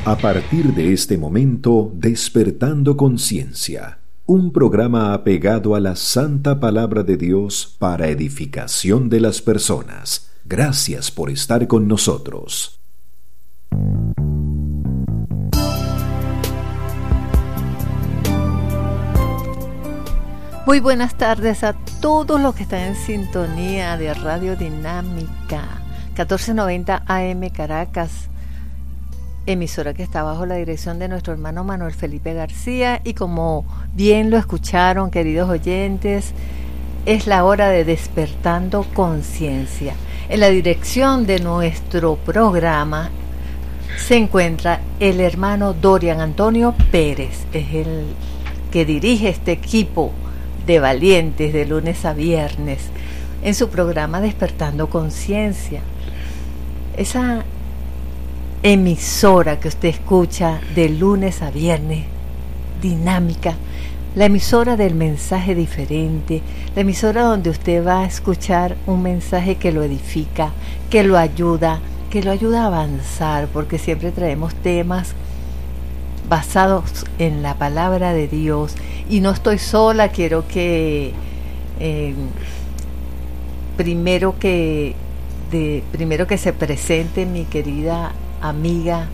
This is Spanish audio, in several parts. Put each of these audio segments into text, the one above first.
A partir de este momento, Despertando Conciencia, un programa apegado a la santa palabra de Dios para edificación de las personas. Gracias por estar con nosotros. Muy buenas tardes a todos los que están en sintonía de Radio Dinámica 1490 AM Caracas, emisora que está bajo la dirección de nuestro hermano Manuel Felipe García, y como bien lo escucharon, queridos oyentes, es la hora de Despertando Conciencia. En la dirección de nuestro programa se encuentra el hermano Dorian Antonio Pérez, es el que dirige este equipo de valientes de lunes a viernes en su programa Despertando Conciencia. Esa emisora que usted escucha de lunes a viernes, dinámica, la emisora del mensaje diferente, la emisora donde usted va a escuchar un mensaje que lo edifica, que lo ayuda a avanzar, porque siempre traemos temas basados en la palabra de Dios. Y no estoy sola, quiero que primero que se presente mi querida amiga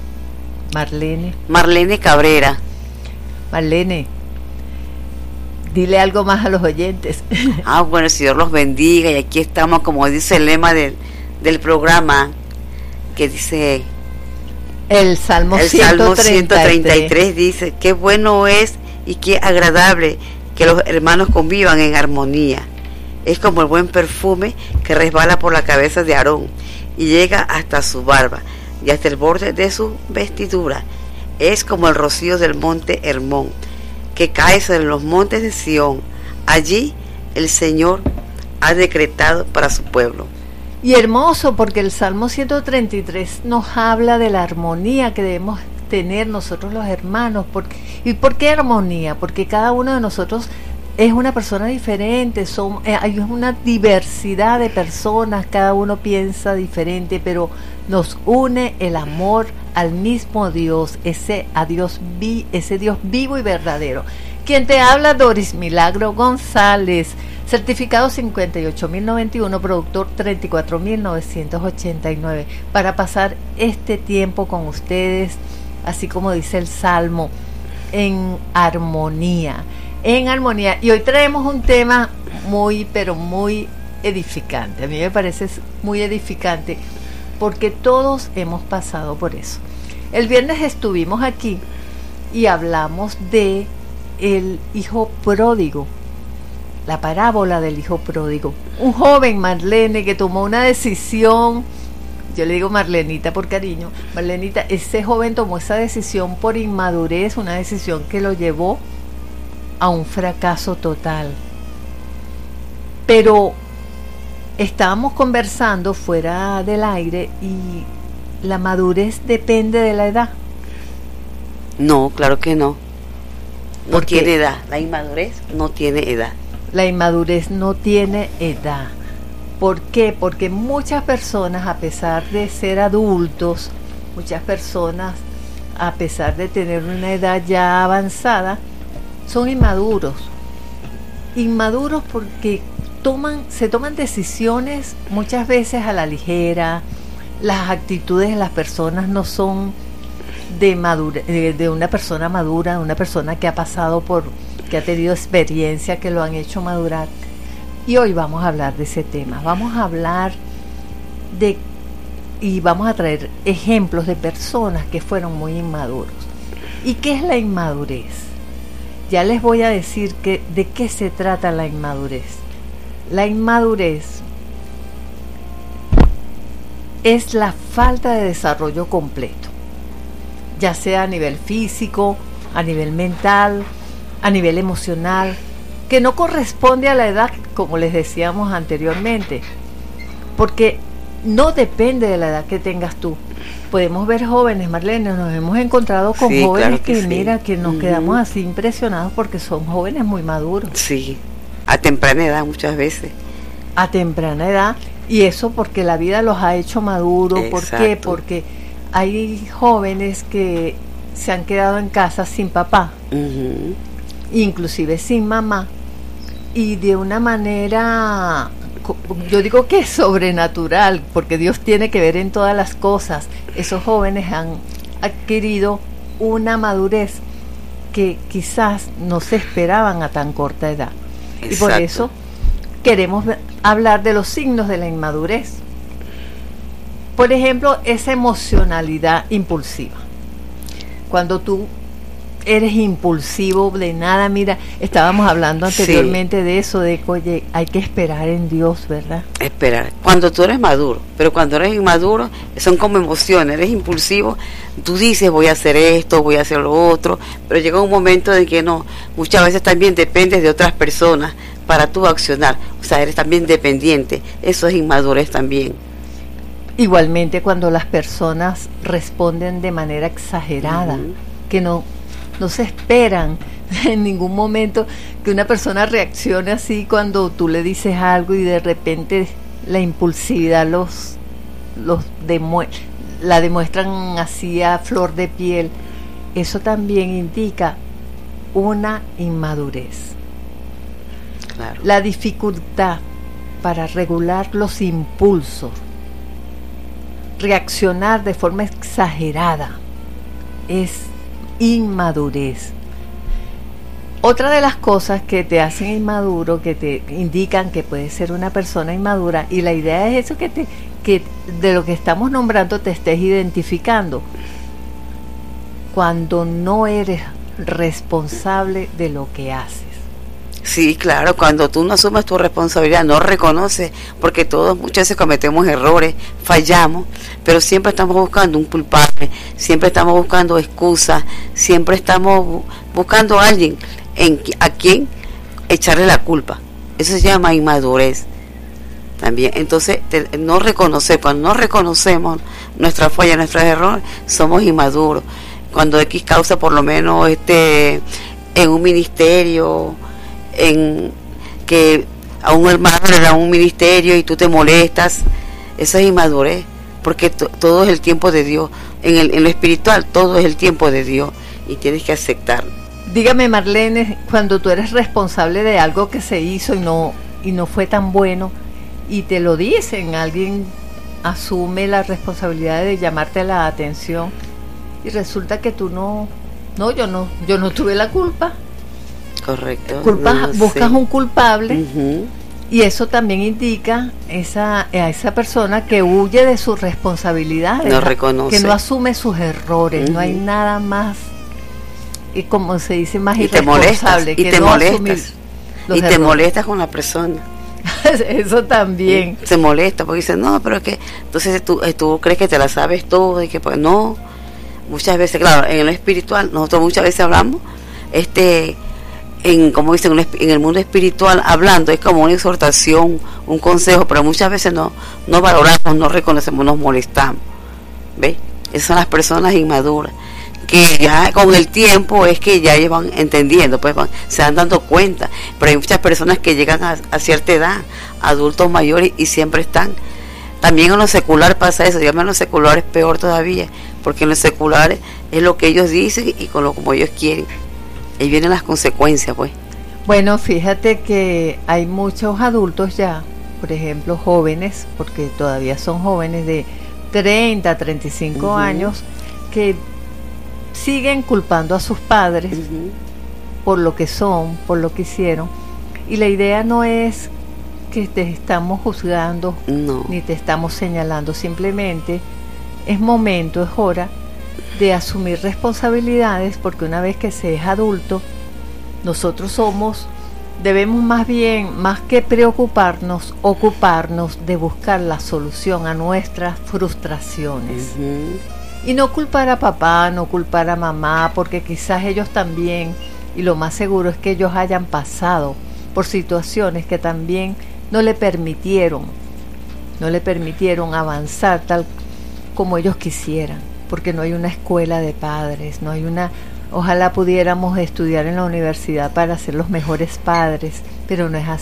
Marlene Cabrera. Marlene, dile algo más a los oyentes. Bueno, si Dios los bendiga, y aquí estamos, como dice el lema del programa, que dice el Salmo 133 dice: qué bueno es y qué agradable que los hermanos convivan en armonía. Es como el buen perfume que resbala por la cabeza de Aarón y llega hasta su barba y hasta el borde de su vestidura. Es como el rocío del monte Hermón, que cae sobre los montes de Sión. Allí el Señor ha decretado para su pueblo. Y hermoso, porque el Salmo 133 nos habla de la armonía que debemos tener nosotros los hermanos. ¿Y por qué armonía? Porque cada uno de nosotros es una persona diferente, hay una diversidad de personas, cada uno piensa diferente, pero nos une el amor al mismo Dios, ese Dios vivo y verdadero. Quien te habla, Doris Milagro González, certificado 58.091, productor 34.989, para pasar este tiempo con ustedes, así como dice el Salmo, en armonía. Y hoy traemos un tema muy, pero muy edificante. A mí me parece muy edificante porque todos hemos pasado por eso. El viernes estuvimos aquí y hablamos de el hijo pródigo, la parábola del hijo pródigo. Un joven, Marlene, que tomó una decisión. Yo le digo Marlenita por cariño. Marlenita, ese joven tomó esa decisión por inmadurez, una decisión que lo llevó a un fracaso total. Pero estábamos conversando fuera del aire, y la madurez depende de la edad. No, claro que no. No tiene edad. La inmadurez no tiene edad. La inmadurez no tiene edad. ¿Por qué? Porque muchas personas, a pesar de ser adultos, muchas personas, a pesar de tener una edad ya avanzada, son inmaduros porque se toman decisiones muchas veces a la ligera. Las actitudes de las personas no son de una persona madura, de una persona que ha pasado que ha tenido experiencia, que lo han hecho madurar. Y hoy vamos a hablar de ese tema. Vamos a hablar y vamos a traer ejemplos de personas que fueron muy inmaduros. ¿Y qué es la inmadurez? Ya les voy a decir de qué se trata la inmadurez. La inmadurez es la falta de desarrollo completo, ya sea a nivel físico, a nivel mental, a nivel emocional, que no corresponde a la edad, como les decíamos anteriormente, porque no depende de la edad que tengas tú. Podemos ver jóvenes, Marlene, nos hemos encontrado con jóvenes claro que mira, que nos quedamos así impresionados porque son jóvenes muy maduros. Sí, a temprana edad muchas veces. A temprana edad, y eso porque la vida los ha hecho maduros. ¿Por qué? Porque hay jóvenes que se han quedado en casa sin papá, inclusive sin mamá, y de una manera, yo digo que es sobrenatural, porque Dios tiene que ver en todas las cosas. Esos jóvenes han adquirido una madurez que quizás no se esperaban a tan corta edad. Exacto. Y por eso queremos hablar de los signos de la inmadurez. Por ejemplo, esa emocionalidad impulsiva. Cuando tú eres impulsivo de nada, mira, estábamos hablando anteriormente de eso, de que, oye, hay que esperar en Dios, ¿verdad? Esperar, cuando tú eres maduro, pero cuando eres inmaduro, son como emociones, eres impulsivo, tú dices voy a hacer esto, voy a hacer lo otro, pero llega un momento en que no, muchas veces también dependes de otras personas para tú accionar, o sea, eres también dependiente, eso es inmadurez también. Igualmente cuando las personas responden de manera exagerada, que no se esperan en ningún momento que una persona reaccione así cuando tú le dices algo y de repente la impulsividad la demuestran así a flor de piel. Eso también indica una inmadurez. Claro. La dificultad para regular los impulsos, reaccionar de forma exagerada, es inmadurez. Otra de las cosas que te hacen inmaduro, que te indican que puedes ser una persona inmadura, y la idea es eso, que de lo que estamos nombrando te estés identificando, cuando no eres responsable de lo que haces. Sí, claro, cuando tú no asumes tu responsabilidad, no reconoces, porque todos muchas veces cometemos errores, fallamos, pero siempre estamos buscando un culpable, siempre estamos buscando excusas, siempre estamos buscando a alguien a quien echarle la culpa. Eso se llama inmadurez también. Entonces, no reconocer, cuando no reconocemos nuestra falla, nuestros errores, somos inmaduros. Cuando X causa, por lo menos en un ministerio, en que a un hermano le da un ministerio y tú te molestas, eso es inmadurez, porque todo es el tiempo de Dios. En lo espiritual todo es el tiempo de Dios y tienes que aceptarlo. Dígame, Marlene, cuando tú eres responsable de algo que se hizo y no fue tan bueno y te lo dicen, alguien asume la responsabilidad de llamarte la atención y resulta que tú yo no tuve la culpa. Correcto. Buscas un culpable, y eso también indica a esa persona que huye de sus responsabilidades, no reconoce, que no asume sus errores. No hay nada más, y como se dice, más y irresponsable que no asumir los errores. Te molestas con la persona. Eso también. Se molesta porque dice, no, pero es que entonces tú crees que te la sabes todo y que pues no. Muchas veces, claro, en lo espiritual nosotros muchas veces hablamos como dicen, en el mundo espiritual, hablando es como una exhortación, un consejo, pero muchas veces no valoramos, no reconocemos, nos molestamos. ¿Ves? Esas son las personas inmaduras, que ya con el tiempo es que ya van entendiendo, pues se van dando cuenta, pero hay muchas personas que llegan a cierta edad, adultos mayores, y siempre están. También en lo secular pasa eso, digamos en lo secular es peor todavía, porque en lo secular es lo que ellos dicen y como ellos quieren. Ahí vienen las consecuencias, pues. Bueno, fíjate que hay muchos adultos ya, por ejemplo, jóvenes, porque todavía son jóvenes de 30, 35 años, que siguen culpando a sus padres por lo que son, por lo que hicieron. Y la idea no es que te estamos juzgando, ni te estamos señalando, simplemente es hora de asumir responsabilidades, porque una vez que se es adulto, nosotros debemos más que preocuparnos, ocuparnos de buscar la solución a nuestras frustraciones. Y no culpar a papá, no culpar a mamá, porque quizás ellos también, y lo más seguro es que ellos hayan pasado por situaciones que también no le permitieron avanzar tal como ellos quisieran, porque no hay una escuela de padres, ojalá pudiéramos estudiar en la universidad para ser los mejores padres, pero no es así.